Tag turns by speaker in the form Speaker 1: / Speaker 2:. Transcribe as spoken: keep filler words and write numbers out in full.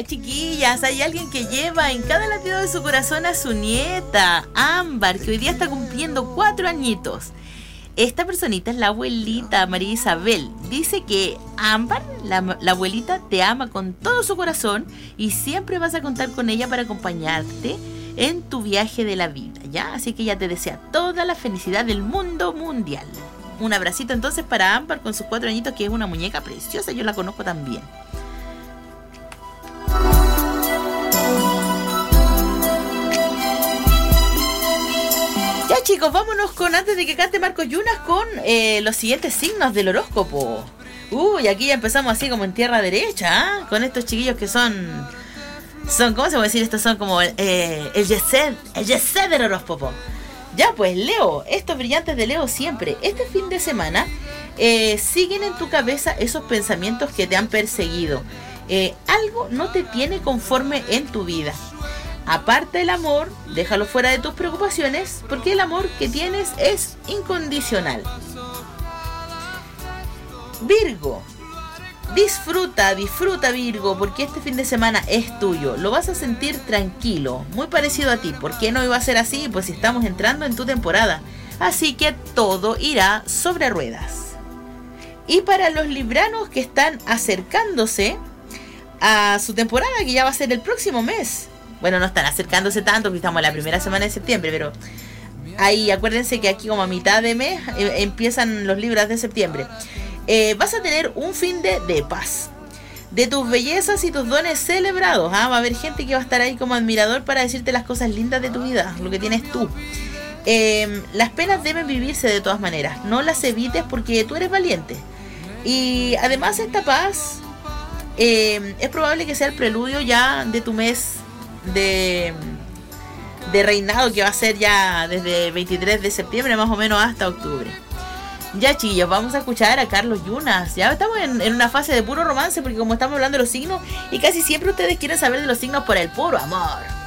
Speaker 1: chiquillas, hay alguien que lleva en cada latido de su corazón a su nieta, Ámbar, que hoy día está cumpliendo cuatro añitos. Esta personita es la abuelita María Isabel. Dice que Ámbar, la, la abuelita, te ama con todo su corazón y siempre vas a contar con ella para acompañarte en tu viaje de la vida, ¿ya? Así que ella te desea toda la felicidad del mundo mundial. Un abracito entonces para Ámbar con sus cuatro añitos, que es una muñeca preciosa, yo la conozco también. Ya, chicos, vámonos con, antes de que cante Marco Yunas, con eh, los siguientes signos del horóscopo. Uy, aquí ya empezamos así como en tierra derecha, ¿eh? Con estos chiquillos que son... Son, ¿cómo se puede decir? Estos son como eh, el Yesed, el Yesed del horóscopo. Ya, pues, Leo, estos brillantes de Leo siempre. Este fin de semana eh, siguen en tu cabeza esos pensamientos que te han perseguido. Eh, algo no te tiene conforme en tu vida. Aparte del amor, déjalo fuera de tus preocupaciones, porque el amor que tienes es incondicional. Virgo, disfruta, disfruta Virgo, porque este fin de semana es tuyo. Lo vas a sentir tranquilo, muy parecido a ti. ¿Por qué no iba a ser así? Pues si estamos entrando en tu temporada. Así que todo irá sobre ruedas. Y para los libranos que están acercándose a su temporada, que ya va a ser el próximo mes. Bueno, no están acercándose tanto, porque estamos en la primera semana de septiembre, pero ahí acuérdense que aquí como a mitad de mes eh, empiezan los libras de septiembre. Eh, vas a tener un fin de, de paz, de tus bellezas y tus dones celebrados. ¿ah? Va a haber gente que va a estar ahí como admirador para decirte las cosas lindas de tu vida, lo que tienes tú. Eh, las penas deben vivirse de todas maneras, no las evites porque tú eres valiente. Y además esta paz eh, es probable que sea el preludio ya de tu mes de, de reinado, que va a ser ya desde el veintitrés de septiembre más o menos hasta octubre. Ya, chillos, vamos a escuchar a Carlos Yunas. Ya estamos en, en una fase de puro romance, porque como estamos hablando de los signos, y casi siempre ustedes quieren saber de los signos por el puro amor.